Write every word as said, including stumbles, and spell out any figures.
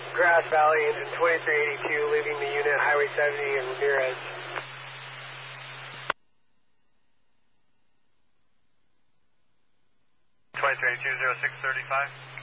Grass Valley, engine twenty-three eighty-two, leaving the unit, Highway seventy and Ramirez. twenty-three eighty-two, zero six thirty-five.